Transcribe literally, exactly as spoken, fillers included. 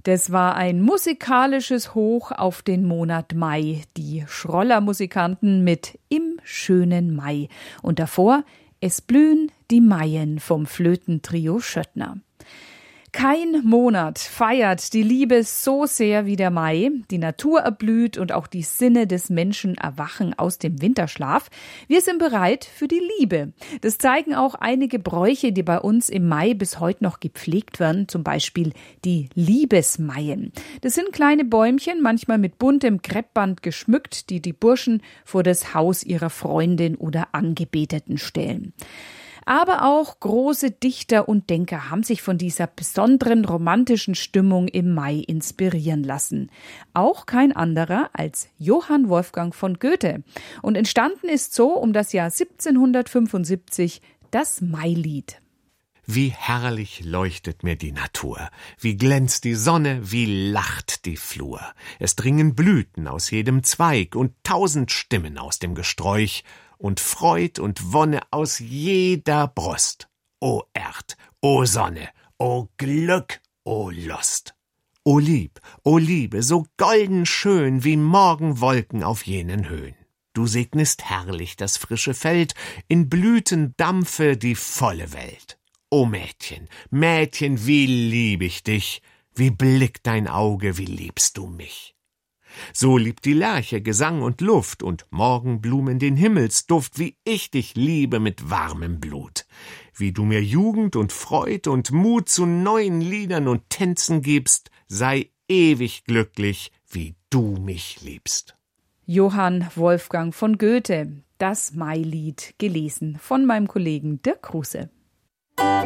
Das war ein musikalisches Hoch auf den Monat Mai. Die Schroller-Musikanten mit Im schönen Mai. Und davor Es blühen die Maien vom Flötentrio Schöttner. Kein Monat feiert die Liebe so sehr wie der Mai. Die Natur erblüht und auch die Sinne des Menschen erwachen aus dem Winterschlaf. Wir sind bereit für die Liebe. Das zeigen auch einige Bräuche, die bei uns im Mai bis heute noch gepflegt werden. Zum Beispiel die Liebesmaien. Das sind kleine Bäumchen, manchmal mit buntem Kreppband geschmückt, die die Burschen vor das Haus ihrer Freundin oder Angebeteten stellen. Aber auch große Dichter und Denker haben sich von dieser besonderen romantischen Stimmung im Mai inspirieren lassen. Auch kein anderer als Johann Wolfgang von Goethe. Und entstanden ist so um das Jahr siebzehnhundertfünfundsiebzig das Mailied. Wie herrlich leuchtet mir die Natur, wie glänzt die Sonne, wie lacht die Flur. Es dringen Blüten aus jedem Zweig und tausend Stimmen aus dem Gesträuch und Freud und Wonne aus jeder Brust. O Erd, o Sonne, o Glück, o Lust. O Lieb, o Liebe, so golden schön wie Morgenwolken auf jenen Höhen. Du segnest herrlich das frische Feld, in Blüten dampfe die volle Welt. O Mädchen, Mädchen, wie lieb ich dich, wie blickt dein Auge, wie liebst du mich. So liebt die Lerche Gesang und Luft und Morgenblumen den Himmelsduft, wie ich dich liebe mit warmem Blut. Wie du mir Jugend und Freud und Mut zu neuen Liedern und Tänzen gibst, sei ewig glücklich, wie du mich liebst. Johann Wolfgang von Goethe, das Mailied, gelesen von meinem Kollegen Dirk Kruse.